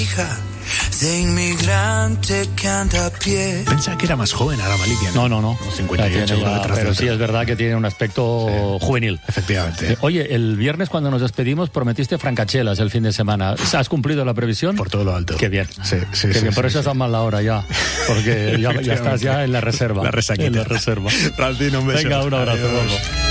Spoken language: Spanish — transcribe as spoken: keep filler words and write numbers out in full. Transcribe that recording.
hija de inmigrante que anda a pie. Pensaba que era más joven ahora Malikia. No, no, no. cincuenta y ocho, ya, uno detrás pero de sí otro. es verdad que tiene un aspecto sí, juvenil. Efectivamente. Eh, oye, el viernes cuando nos despedimos prometiste francachelas el fin de semana. ¿Has cumplido la previsión? Por todo lo alto. Qué bien. Sí, sí, Qué sí, bien. sí, Por eso sí. estás mal la hora ya. Porque ya, ya estás ya en la reserva. La resaquita. En la reserva. Francino, un beso. Venga, un abrazo. Adiós. Vamos.